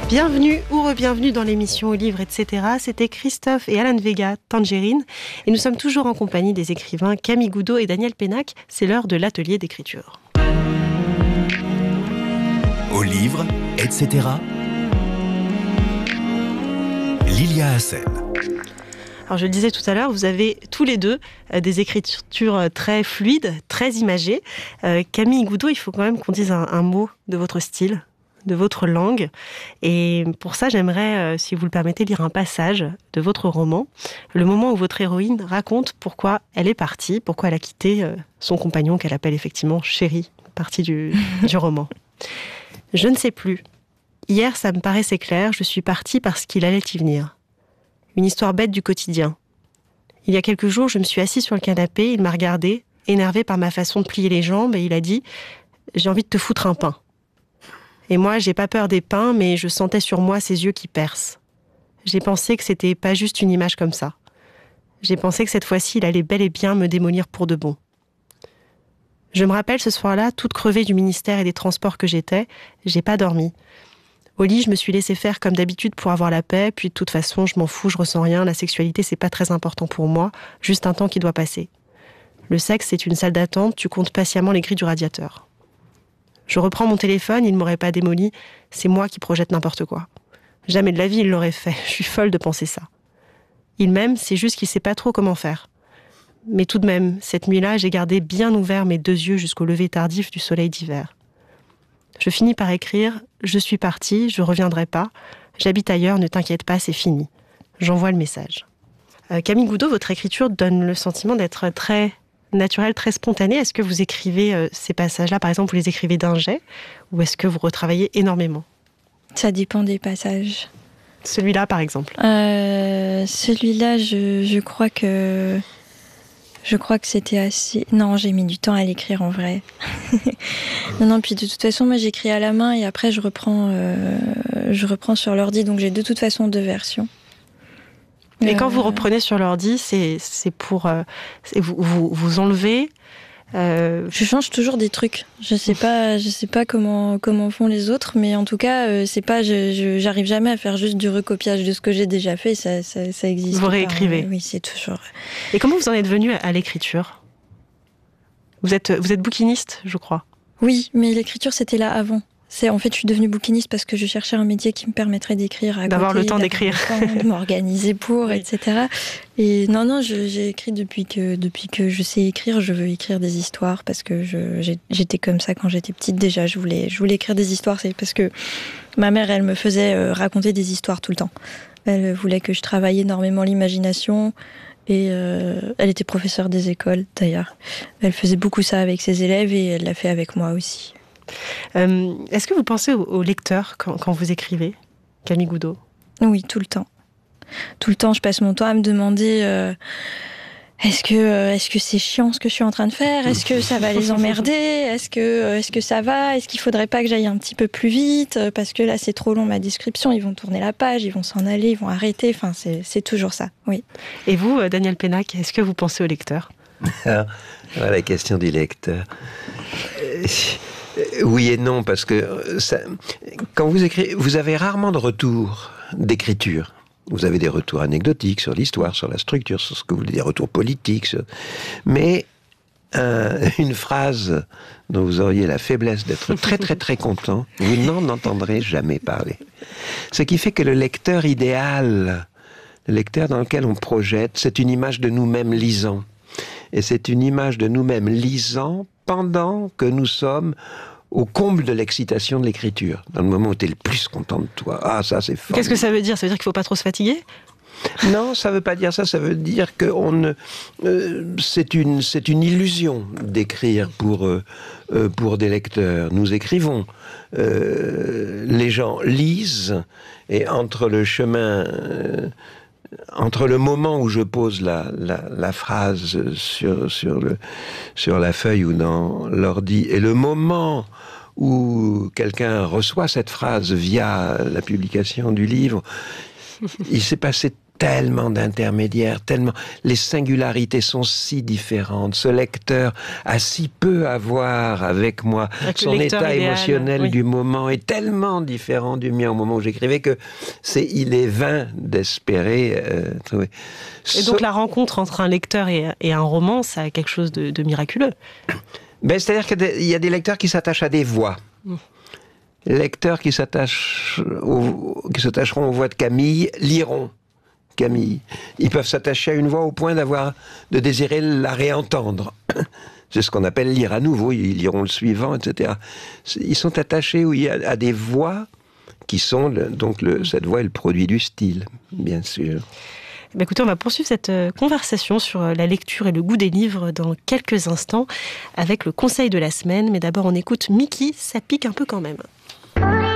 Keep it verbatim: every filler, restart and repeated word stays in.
Bienvenue ou re-bienvenue dans l'émission Au livre, et cetera. C'était Christophe et Alan Vega, Tangerine. Et nous sommes toujours en compagnie des écrivains Camille Goudot et Daniel Pénac. C'est l'heure de l'atelier d'écriture. Au livre, et cetera. Lilia Hassen. Alors je le disais tout à l'heure, vous avez tous les deux euh, des écritures très fluides, très imagées. Euh, Camille Goudot, il faut quand même qu'on dise un, un mot de votre style, de votre langue. Et pour ça, j'aimerais, euh, si vous le permettez, lire un passage de votre roman. Le moment où votre héroïne raconte pourquoi elle est partie, pourquoi elle a quitté euh, son compagnon qu'elle appelle effectivement chéri, partie du, du roman. Je ne sais plus. Hier, ça me paraissait clair, je suis partie parce qu'il allait y venir. Une histoire bête du quotidien. Il y a quelques jours, je me suis assise sur le canapé, il m'a regardé, énervé par ma façon de plier les jambes, et il a dit « J'ai envie de te foutre un pain ». Et moi, j'ai pas peur des pains, mais je sentais sur moi ses yeux qui percent. J'ai pensé que c'était pas juste une image comme ça. J'ai pensé que cette fois-ci, il allait bel et bien me démolir pour de bon. Je me rappelle ce soir-là, toute crevée du ministère et des transports que j'étais, j'ai pas dormi. Au lit, je me suis laissé faire comme d'habitude pour avoir la paix, puis de toute façon, je m'en fous, je ressens rien, la sexualité, c'est pas très important pour moi, juste un temps qui doit passer. Le sexe, c'est une salle d'attente, tu comptes patiemment les grilles du radiateur. Je reprends mon téléphone, il ne m'aurait pas démoli, c'est moi qui projette n'importe quoi. Jamais de la vie, il l'aurait fait, je suis folle de penser ça. Il m'aime, c'est juste qu'il sait pas trop comment faire. Mais tout de même, cette nuit-là, j'ai gardé bien ouverts mes deux yeux jusqu'au lever tardif du soleil d'hiver. Je finis par écrire « Je suis partie, je reviendrai pas. J'habite ailleurs, ne t'inquiète pas, c'est fini. » J'envoie le message. Euh, Camille Goudot, votre écriture donne le sentiment d'être très naturelle, très spontanée. Est-ce que vous écrivez euh, ces passages-là, par exemple, vous les écrivez d'un jet, ou est-ce que vous retravaillez énormément ? Ça dépend des passages. Celui-là, par exemple. Euh, celui-là, je, je crois que... Je crois que c'était assez... Non, j'ai mis du temps à l'écrire en vrai. non, non, puis de toute façon, moi j'écris à la main et après je reprends, euh, je reprends sur l'ordi, donc j'ai de toute façon deux versions. Et euh... quand vous reprenez sur l'ordi, c'est, c'est pour... Euh, c'est vous, vous, vous enlevez... Euh... Je change toujours des trucs. Je sais pas, je sais pas comment comment font les autres, mais en tout cas, euh, c'est pas, je, je, j'arrive jamais à faire juste du recopiage de ce que j'ai déjà fait. Ça, ça, ça existe. Vous réécrivez. Pas. Oui, c'est toujours. Et comment vous en êtes venu à l'écriture ? Vous êtes vous êtes bouquiniste, je crois. Oui, mais l'écriture c'était là avant. C'est, en fait, je suis devenue bouquiniste parce que je cherchais un métier qui me permettrait d'écrire à d'avoir côté, le temps d'écrire, le temps de m'organiser pour, oui. et cetera. Et non, non, je, j'ai écrit depuis que depuis que je sais écrire. Je veux écrire des histoires parce que je, j'ai, j'étais comme ça quand j'étais petite. Déjà, je voulais je voulais écrire des histoires. C'est parce que ma mère, elle me faisait euh, raconter des histoires tout le temps. Elle voulait que je travaille énormément l'imagination. Et euh, elle était professeure des écoles, d'ailleurs. Elle faisait beaucoup ça avec ses élèves et elle l'a fait avec moi aussi. Euh, est-ce que vous pensez au, au lecteur quand, quand vous écrivez, Camille Goudot ? Oui, tout le temps. Tout le temps, je passe mon temps à me demander euh, est-ce que euh, est-ce que c'est chiant ce que je suis en train de faire ? Est-ce que ça va les emmerder ? Est-ce que euh, est-ce que ça va ? Est-ce qu'il faudrait pas que j'aille un petit peu plus vite ? Parce que là, c'est trop long ma description. Ils vont tourner la page, ils vont s'en aller, ils vont arrêter. Enfin, c'est c'est toujours ça. Oui. Et vous, Daniel Pénac, est-ce que vous pensez au lecteur ? Alors, voilà la question du lecteur. Euh, Oui et non, parce que ça, quand vous écrivez, vous avez rarement de retours d'écriture. Vous avez des retours anecdotiques sur l'histoire, sur la structure, sur ce que vous voulez dire, des retours politiques. Sur... Mais euh, une phrase dont vous auriez la faiblesse d'être très très très content, vous n'en entendrez jamais parler. Ce qui fait que le lecteur idéal, le lecteur dans lequel on projette, c'est une image de nous-mêmes lisant. Et c'est une image de nous-mêmes lisant pendant que nous sommes au comble de l'excitation de l'écriture, dans le moment où tu es le plus content de toi. Ah, ça, c'est fort. Qu'est-ce que ça veut dire ? Ça veut dire qu'il ne faut pas trop se fatiguer ? Non, ça ne veut pas dire ça. Ça veut dire que on ne, euh, c'est une, c'est une illusion d'écrire pour, euh, pour des lecteurs. Nous écrivons. Euh, les gens lisent, et entre le chemin... Euh, entre le moment où je pose la, la, la phrase sur, sur, le, sur la feuille ou dans l'ordi, et le moment où quelqu'un reçoit cette phrase via la publication du livre, il s'est passé tellement d'intermédiaires, tellement... Les singularités sont si différentes. Ce lecteur a si peu à voir avec moi. Avec Son état idéal, émotionnel oui. du moment est tellement différent du mien au moment où j'écrivais que c'est, il est vain d'espérer euh, trouver. Et donc so... la rencontre entre un lecteur et, et un roman, ça a quelque chose de, de miraculeux. Ben, c'est-à-dire qu'il y a des lecteurs qui s'attachent à des voix. Mmh. Les lecteurs qui s'attachent au, qui s'attacheront aux voix de Camille liront Camille. Ils peuvent s'attacher à une voix au point d'avoir, de désirer la réentendre. C'est ce qu'on appelle lire à nouveau. Ils liront le suivant, et cetera. Ils sont attachés oui, à, à des voix qui sont, le, donc le, cette voix est le produit du style, bien sûr. Bah écoutez, on va poursuivre cette conversation sur la lecture et le goût des livres dans quelques instants avec le conseil de la semaine. Mais d'abord, on écoute Mickey, ça pique un peu quand même.